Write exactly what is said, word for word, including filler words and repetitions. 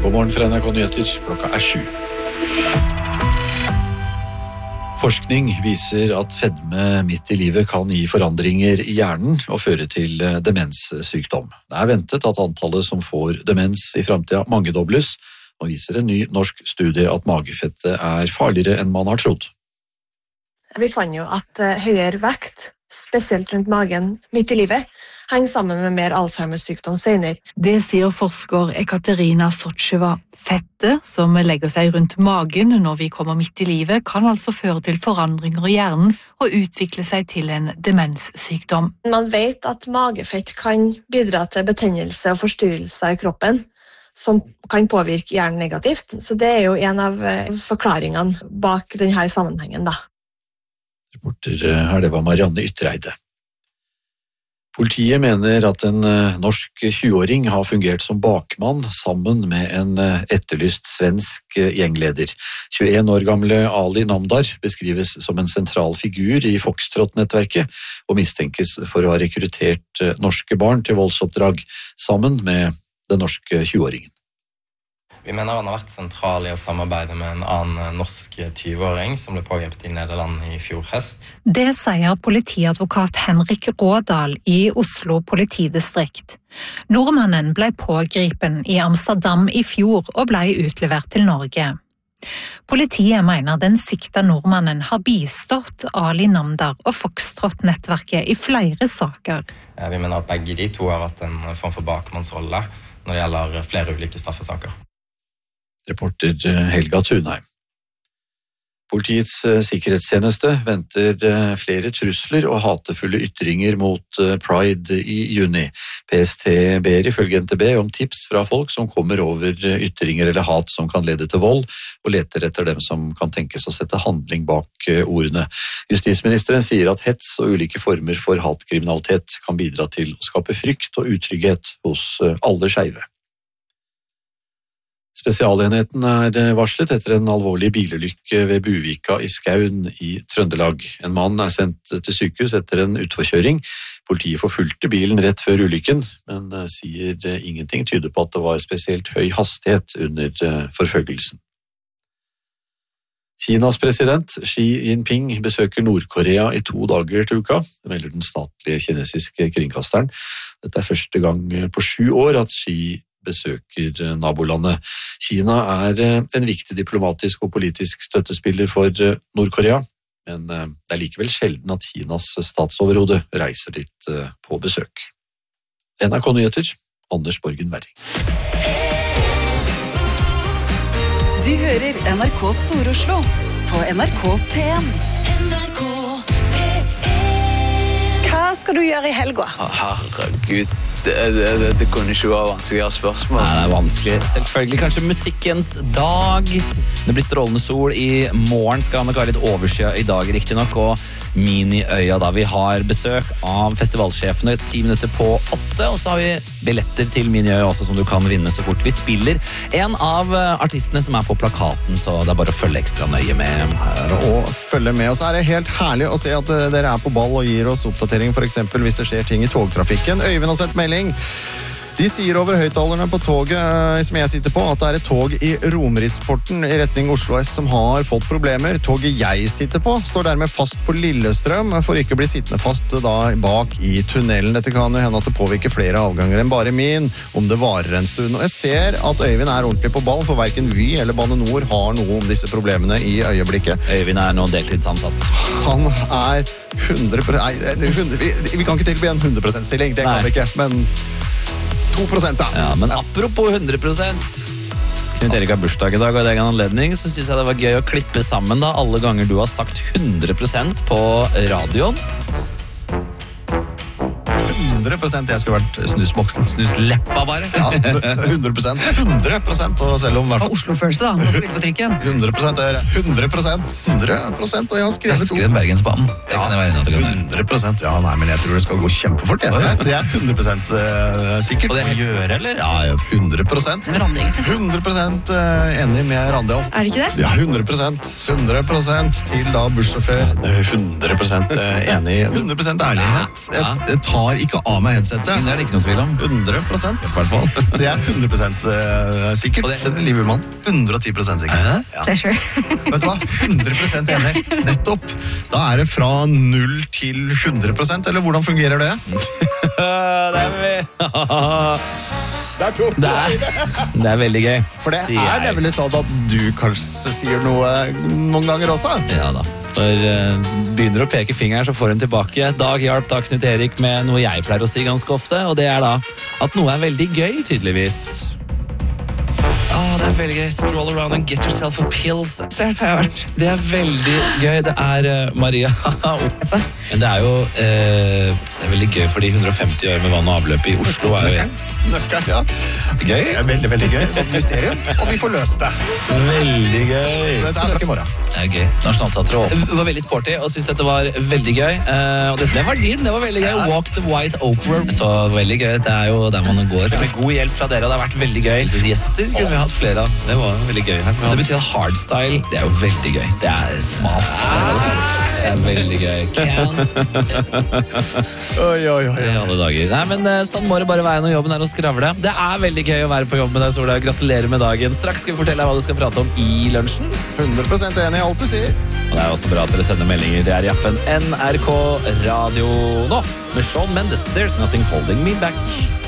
God morgen fra N R K Nyheter, klokka er sju. Forskning viser at fedme midt i livet kan gi forandringer i hjernen og føre til demenssykdom. Det er ventet at antallet som får demens i fremtiden mangedobles, og viser en ny norsk studie at magefettet er farligere enn man har trodd. Vi fant jo at høyere vekt, spesielt rundt magen midt i livet, henger sammen med mer Alzheimer-sykdom senere. Det sier forsker Ekaterina Socheva. Fettet som legger seg rundt magen når vi kommer midt i livet, kan altså føre til forandringer i hjernen og utvikle seg til en demenssykdom. Man vet at magefett kan bidra til betennelse og forstyrrelser i kroppen, som kan påvirke hjernen negativt. Så det er jo en av forklaringene bak denne sammenhengen, da. Reporter her, det var Marianne Ytreide. Politiet mener at en norsk tjueåring har fungert som bakmann sammen med en etterlyst svensk gjengleder. tjueen år gamle Ali Namdar beskrives som en sentral figur i Foxtrot-nettverket og mistenkes for å ha rekruttert norske barn til voldsoppdrag sammen med den norske tjueåringen. Vi mener han har vært sentral i å samarbeide med en annen norsk tjueåring som ble pågrepet i Nederland i fjor høst. Det sier politiadvokat Henrik Rådal i Oslo politidistrikt. Nordmannen ble pågripen i Amsterdam i fjor og ble utlevert til Norge. Politiet mener den sikta nordmannen har bistått Ali Namdar og Foxtrot-nettverket i flere saker. Vi mener at begge de to har hatt en form for bakmannsrolle når det gjelder flere ulike straffesaker. Reporter Helga Thunheim. Politiets sikkerhetstjeneste venter flere trusler og hatefulle ytringer mot Pride i juni. P S T ber ifølge N T B om tips fra folk som kommer over ytringer eller hat som kan lede til vold, og leter etter dem som kan tenkes å sette handling bak ordene. Justisministeren sier at hets og ulike former for hatkriminalitet kan bidra til å skape frykt og utrygghet hos alle skeive. Spesialenheten er varslet etter en alvorlig bilulykke ved Buvika i Skaun i Trøndelag. En mann er sendt til sykehus etter en utforkjøring. Politiet forfulgte bilen rett før ulykken, men sier ingenting tyder på at det var spesielt høy hastighet under forfølgelsen. Kinas president Xi Jinping besøker Nord-Korea i to dager til uka, melder den statlige kinesiske kringkasteren. Dette er første gang på sju år at Xi besøker nabolandet. Kina er en viktig diplomatisk og politisk støttespiller for Nord-Korea, men det er likevel sjelden at Kinas statsoverhode reiser dit på besøk. N R K Nyheter, Anders Borgen Werring. Du hører N R K Stor-Oslo på N R K P en. N R K P en. Hva skal du gjøre i helga? Herregud. Det, det, det, det kunne ikke være vanskeligere spørsmål. Nei, det er vanskelig. Selvfølgelig kanskje musikkens dag. Det blir strålende sol. I morgen skal det være litt overskyet i dag, riktig nok. Og Miniøya, da vi har besøk av festivalsjefene ti minutter på åtte. Og så har vi billetter til Miniøya også, som du kan vinne så fort vi spiller. En av artistene som er på plakaten, så det er bare å følge ekstra nøye med. Og følge med. Og så er det helt herlig å se at dere er på ball og gir oss oppdatering, for eksempel hvis det skjer ting i togtrafikken. Øyvind har sett melding. De sier over høyttalerne på toget som jeg sitter på at det er et tog i Romeriksporten i retning Oslo S som har fått problemer. Toget jeg sitter på står dermed fast på Lillestrøm for ikke å bli sittende fast da bak i tunnelen. Dette kan hende at det påvirker flere avganger enn bare min, om det varer en stund. Og jeg ser at Øyvind er ordentlig på ball, for hverken Vy eller Bane Nor har noe om disse problemene i øyeblikket. Øyvind er nå deltidsansatt. Han er hundre prosent... Nei, hundre, vi, vi kan ikke tilby en hundre prosent stilling, det kan vi ikke, men to prosent da. Ja, men apropos hundre prosent. Knut Erik har bursdag i dag, og i egen anledning så synes jeg det var gøy å klippe sammen da alle ganger du har sagt hundre prosent på radioen. hundre prosent jeg skulle vært snusboksen. Snusleppa bare. Ja, hundre prosent. hundre prosent, og selv om... Og Oslo-følelse da, å spille på trykken. hundre prosent, hundre prosent. hundre prosent, og jeg har skrevet... Jeg har skrevet Bergensbanen. Det kan jeg være inne til. hundre prosent, ja, nei, men jeg tror det skal gå kjempefort. Jeg. Det er hundre prosent uh, sikkert. Og det er gjøre, eller? Ja, hundre prosent. hundre prosent uh, enig med Randi om. Er det ikke det? Ja, hundre prosent. hundre prosent til da bussjåfør. hundre prosent uh, enig. hundre prosent ærlighet. Jeg, jeg tar ikke av meg headsetet. Det er det ikke noe tvil om. hundre prosent. I hvert fall. Det er hundre prosent uh, sikkert. Og det- Liv Ullmann, hundre og ti prosent sikkert. Hæ? Ja. Det er sure. Vet du hva? hundre prosent enig. Nettopp. Da er det fra null til hundre prosent, eller hvordan fungerer det? Det er, ve- det, er, det er veldig gøy. For det sier er jeg. nemlig sånn at du kanskje sier noe noen ganger også. Ja da. Når uh, begynner å peke fingeren, så får hun tilbake. Dag hjalp da Knut Erik med noe jeg pleier å si ganske ofte, og det er da at noe er veldig gøy, tydeligvis. Ah, det er veldig gøy. Stroll around and get yourself a pills. Sert har jeg vært. Det er veldig gøy. Det er uh, Maria. Men det er jo uh, det er veldig gøy, fordi hundre og femti år med vann og avløp i Oslo er jo Nøkkelen, ja. gøy. Det er veldig, veldig gøy. Sånn mysterium. Og vi får løst det. Veldig gøy. Det skal dere i morgen. Det er gøy. Nationalteatret også. var veldig sporty og synes dette var veldig gøy. Eh, og det, det var din, det var veldig gøy. Walk the White Opera. Så veldig gøy. Det er jo der man går. Med god hjelp fra dere, og det har vært veldig gøy. Så gjester kunne vi hatt flere av. Det var veldig gøy her. Det betyr at hardstyle, det er jo veldig gøy. Det er smalt. Det er veldig gøy. Can't. Oi, oi, oi. I alle dager. Nei, men eh, sånn må det bare være når jobben er å skravle. Det er veldig gøy å være på jobb med deg, Sola. Gratulerer med dagen. Straks skal vi fortelle deg hva du skal prate om i lunsjen. hundre prosent enig i alt du sier. Og det er også bra at dere sender meldinger. Det er i appen N R K Radio nå med Shawn Mendes. There's nothing holding me back.